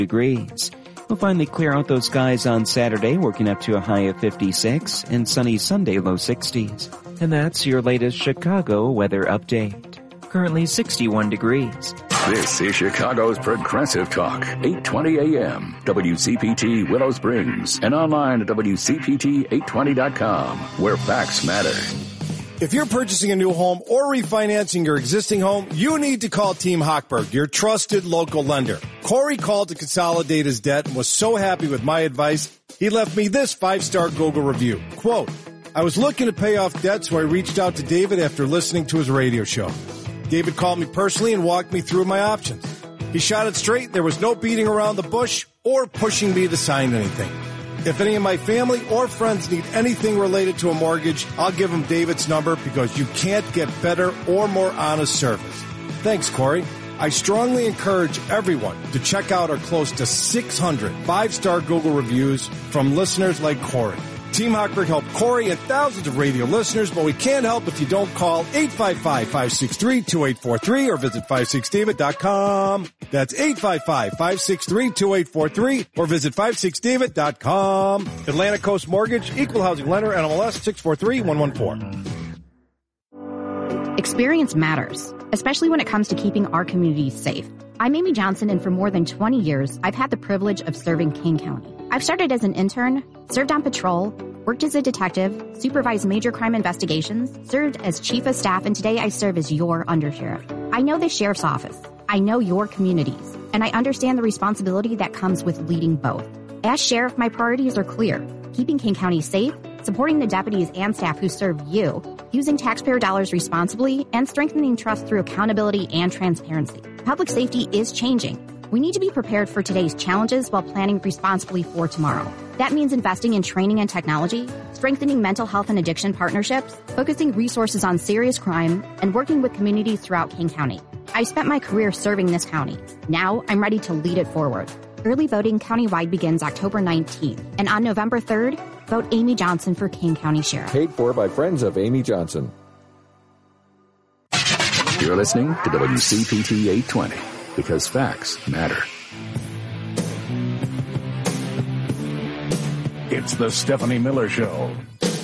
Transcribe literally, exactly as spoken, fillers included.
degrees. We'll finally clear out those skies on Saturday, working up to a high of fifty-six, and sunny Sunday, low sixties. And that's your latest Chicago weather update. Currently sixty-one degrees. This is Chicago's Progressive Talk, eight twenty A M, W C P T Willow Springs, and online at W C P T eight twenty dot com, where facts matter. If you're purchasing a new home or refinancing your existing home, you need to call Team Hochberg, your trusted local lender. Corey called to consolidate his debt and was so happy with my advice, he left me this five-star Google review. Quote, I was looking to pay off debt, so I reached out to David after listening to his radio show. David called me personally and walked me through my options. He shot it straight. There was no beating around the bush or pushing me to sign anything. If any of my family or friends need anything related to a mortgage, I'll give them David's number because you can't get better or more honest service. Thanks, Corey. I strongly encourage everyone to check out our close to six hundred five-star Google reviews from listeners like Corey. Team Hochberg helped Corey and thousands of radio listeners, but we can't help if you don't call eight five five, five six three, two eight four three or visit five six david dot com. That's eight five five, five six three, two eight four three or visit five six david dot com. Atlantic Coast Mortgage, Equal Housing Lender, N M L S six four three one one four. Experience matters, especially when it comes to keeping our communities safe. I'm Amy Johnson, and for more than twenty years, I've had the privilege of serving King County. I've started as an intern, served on patrol, worked as a detective, supervised major crime investigations, served as chief of staff, and today I serve as your undersheriff. I know the sheriff's office. I know your communities, and I understand the responsibility that comes with leading both. As sheriff, my priorities are clear: keeping King County safe, supporting the deputies and staff who serve you, using taxpayer dollars responsibly, and strengthening trust through accountability and transparency. Public safety is changing. We need to be prepared for today's challenges while planning responsibly for tomorrow. That means investing in training and technology, strengthening mental health and addiction partnerships, focusing resources on serious crime, and working with communities throughout King County. I've spent my career serving this county. Now I'm ready to lead it forward. Early voting countywide begins October nineteenth, and on November third, vote Amy Johnson for King County Sheriff. Paid for by friends of Amy Johnson. You're listening to W C P T eight twenty, because facts matter. It's the Stephanie Miller Show.